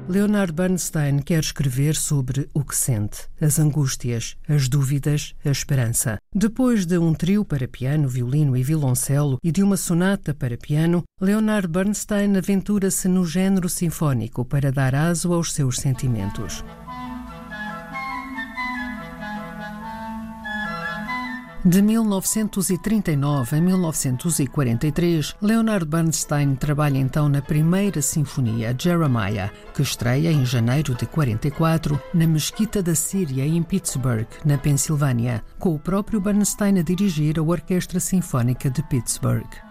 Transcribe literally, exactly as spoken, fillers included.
Leonard Bernstein quer escrever sobre o que sente, as angústias, as dúvidas, a esperança. Depois de um trio para piano, violino e violoncelo e de uma sonata para piano, Leonard Bernstein aventura-se no género sinfónico para dar aso aos seus sentimentos. De mil novecentos e trinta e nove a mil novecentos e quarenta e três, Leonard Bernstein trabalha então na primeira sinfonia, Jeremiah, que estreia em janeiro de quarenta e quatro na Mesquita da Síria, em Pittsburgh, na Pensilvânia, com o próprio Bernstein a dirigir a Orquestra Sinfónica de Pittsburgh.